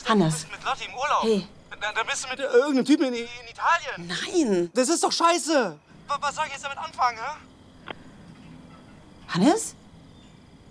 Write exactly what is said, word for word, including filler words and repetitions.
Hannes. Du bist mit Lotti im Urlaub. Hey. Da, da bist du mit irgendeinem Typen in, in Italien. Nein. Das ist doch scheiße. Was, was soll ich jetzt damit anfangen, hä? Hannes?